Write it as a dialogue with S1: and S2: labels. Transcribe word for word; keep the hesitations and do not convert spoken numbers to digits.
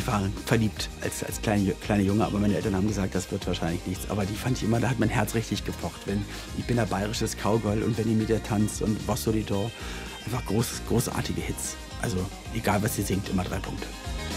S1: ich war verliebt als als kleine kleiner Junge, aber meine Eltern haben gesagt, das wird wahrscheinlich nichts. Aber die fand ich immer, da hat mein Herz richtig gepocht. Wenn „Ich bin ein bayerisches Cowgirl“ und „Wenn ihr mit ihr tanzt“ und „Was soll ich da?“ Einfach groß großartige Hits. Also, egal was sie singt, immer drei Punkte.